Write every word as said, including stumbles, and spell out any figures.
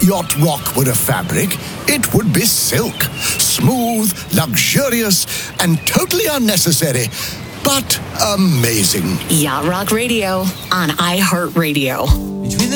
yacht rock were a fabric, it would be silk. Smooth, luxurious, and totally unnecessary, but amazing. Yacht Rock Radio on iHeartRadio. Between the